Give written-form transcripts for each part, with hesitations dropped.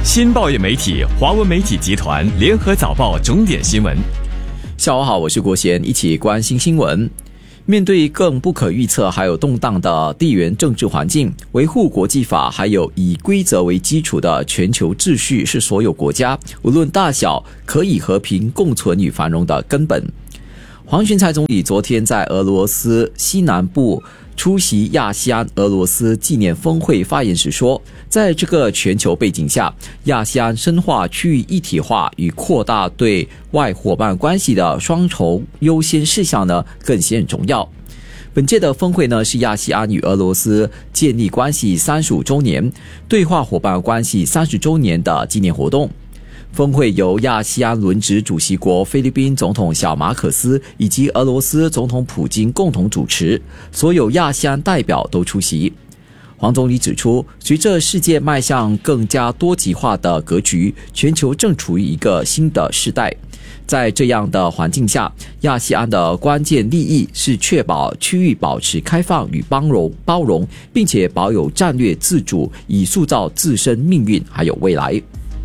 新报业媒体华文媒体集团联合早报重点新闻。 下午好，我是国贤，一起关心新闻。面对更不可预测还有动荡的地缘政治环境，维护国际法还有以规则为基础的全球秩序是所有国家无论大小可以和平共存与繁荣的根本。黄循财总理昨天在俄罗斯西南部出席亚细安俄罗斯纪念峰会发言时说，在这个全球背景下，亚细安深化区域一体化与扩大对外伙伴关系的双重优先事项呢更显重要。本届的峰会呢是亚细安与俄罗斯建立关系35周年、对话伙伴关系30周年的纪念活动。峰会由亚细安轮值主席国菲律宾总统小马可斯以及俄罗斯总统普京共同主持，所有亚细安代表都出席。黄总理指出，随着世界迈向更加多极化的格局，全球正处于一个新的时代。在这样的环境下，亚细安的关键利益是确保区域保持开放与包容，并且保有战略自主，以塑造自身命运还有未来。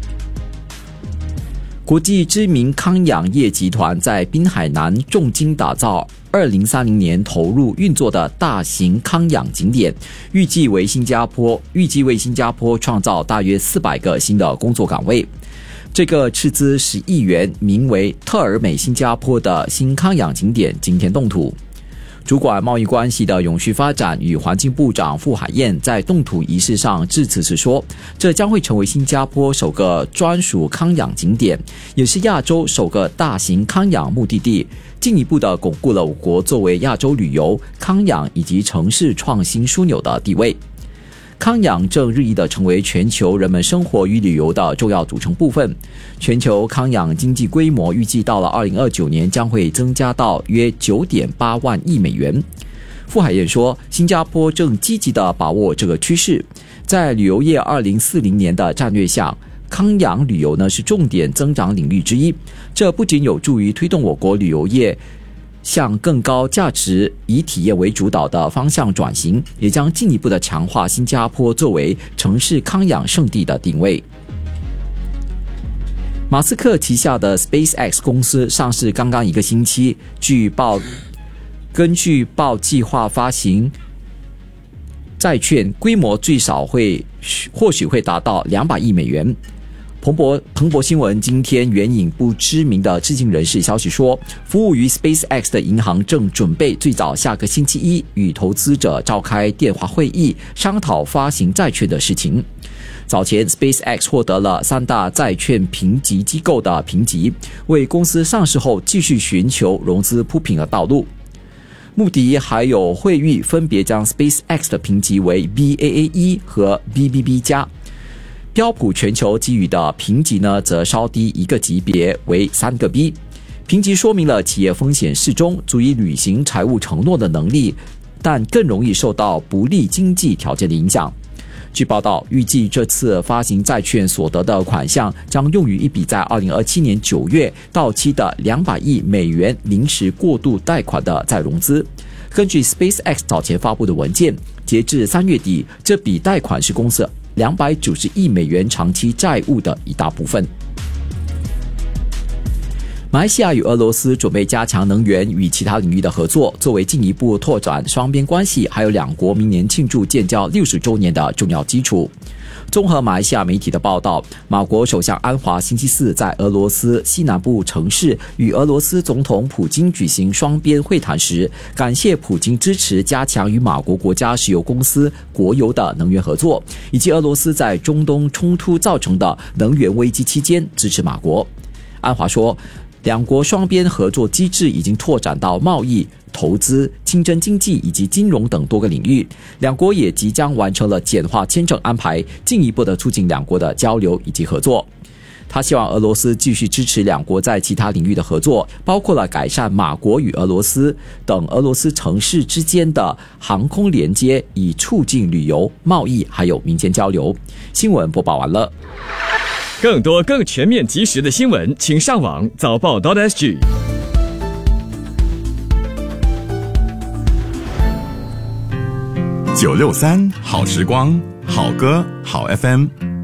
国际知名康养业集团在滨海南重金打造2030年投入运作的大型康养景点，预计为新加坡创造大约400个新的工作岗位。这个斥资10亿元名为特尔美新加坡的新康养景点今天动土。主管贸易关系的永续发展与环境部长傅海燕在动土仪式上致辞时说，这将会成为新加坡首个专属康养景点，也是亚洲首个大型康养目的地，进一步的巩固了我国作为亚洲旅游、康养以及城市创新枢纽的地位。康养正日益地成为全球人们生活与旅游的重要组成部分。全球康养经济规模预计到了2029年将会增加到约 9.8 万亿美元。傅海燕说，新加坡正积极地把握这个趋势。在旅游业2040年的战略下，康养旅游呢是重点增长领域之一。这不仅有助于推动我国旅游业向更高价值以体验为主导的方向转型，也将进一步的强化新加坡作为城市康养圣地的定位。马斯克旗下的 SpaceX 公司上市刚刚1个星期，根据报计划发行债券，规模最少或许会达到200亿美元。彭博新闻今天援引不知名的知情人士消息说，服务于 SpaceX 的银行正准备最早下个星期一与投资者召开电话会议，商讨发行债券的事情。早前 SpaceX 获得了3大债券评级机构的评级，为公司上市后继续寻求融资铺平的道路。穆迪还有惠誉分别将 SpaceX 的评级为 Baa1 和 BBB+。标普全球给予的评级呢，则稍低1个级别，为3个 B。评级说明了企业风险适中，足以履行财务承诺的能力，但更容易受到不利经济条件的影响。据报道，预计这次发行债券所得的款项将用于一笔在2027年9月到期的200亿美元临时过渡贷款的再融资。根据 SpaceX 早前发布的文件，截至3月底，这笔贷款是公司290亿美元长期债务的一大部分。马来西亚与俄罗斯准备加强能源与其他领域的合作，作为进一步拓展双边关系，还有两国明年庆祝建交60周年的重要基础。综合马来西亚媒体的报道，马国首相安华星期四在俄罗斯西南部城市与俄罗斯总统普京举行双边会谈时，感谢普京支持加强与马国国家石油公司国油的能源合作，以及俄罗斯在中东冲突造成的能源危机期间支持马国。安华说，两国双边合作机制已经拓展到贸易、投资、清真经济以及金融等多个领域，两国也即将完成了简化签证安排，进一步的促进两国的交流以及合作。他希望俄罗斯继续支持两国在其他领域的合作，包括了改善马国与俄罗斯等俄罗斯城市之间的航空连接，以促进旅游、贸易还有民间交流。新闻播报完了。 更多更全面及时的新闻，请上网早报 .sg。 963好时光，好歌好 FM。